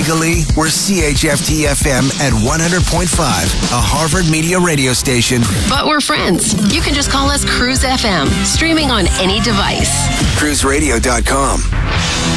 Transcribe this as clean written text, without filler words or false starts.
Legally, we're CHFT-FM at 100.5, a Harvard Media radio station. But we're friends. You can just call us Cruise FM, streaming on any device. CruiseRadio.com.